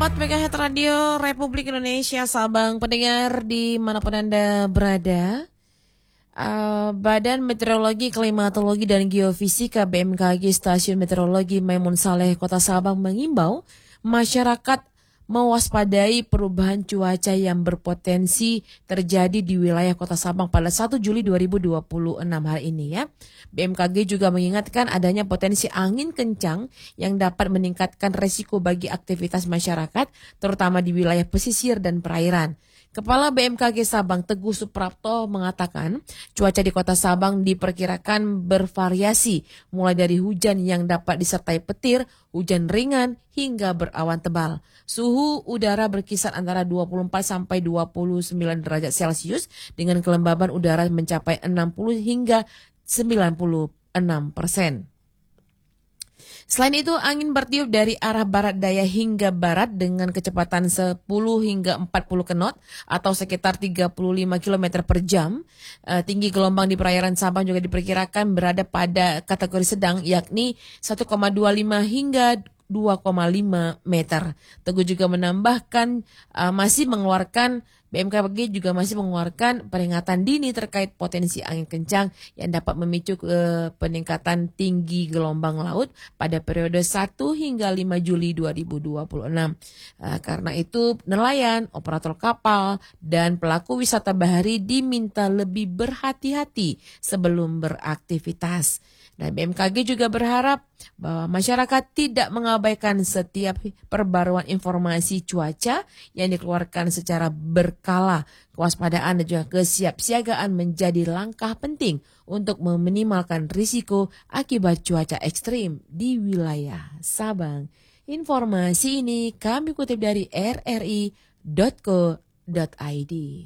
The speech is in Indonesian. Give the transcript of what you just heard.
104 MHz Radio Republik Indonesia Sabang, pendengar dimanapun Anda berada. Badan Meteorologi, Klimatologi dan Geofisika BMKG Stasiun Meteorologi Maimun Saleh Kota Sabang mengimbau masyarakat mewaspadai perubahan cuaca yang berpotensi terjadi di wilayah Kota Sabang pada 1 Juli 2026 hari ini ya. BMKG juga mengingatkan adanya potensi angin kencang yang dapat meningkatkan resiko bagi aktivitas masyarakat, terutama di wilayah pesisir dan perairan. Kepala BMKG Sabang Teguh Suprapto mengatakan cuaca di Kota Sabang diperkirakan bervariasi mulai dari hujan yang dapat disertai petir, hujan ringan hingga berawan tebal. Suhu udara berkisar antara 24 sampai 29 derajat Celcius dengan kelembaban udara mencapai 60 hingga 96%. Selain itu, angin bertiup dari arah barat daya hingga barat dengan kecepatan 10 hingga 40 knot atau sekitar 35 km per jam. Tinggi gelombang di perairan Sabang juga diperkirakan berada pada kategori sedang, yakni 1,25 hingga 2,5 meter. Teguh juga menambahkan BMKG juga masih mengeluarkan peringatan dini terkait potensi angin kencang yang dapat memicu peningkatan tinggi gelombang laut pada periode 1 hingga 5 Juli 2026. Karena itu nelayan, operator kapal, dan pelaku wisata bahari diminta lebih berhati-hati sebelum beraktivitas. Dan BMKG juga berharap bahwa masyarakat tidak mengabaikan setiap perbaruan informasi cuaca yang dikeluarkan secara berkala. Kewaspadaan dan juga kesiapsiagaan menjadi langkah penting untuk meminimalkan risiko akibat cuaca ekstrim di wilayah Sabang. Informasi ini kami kutip dari rri.co.id.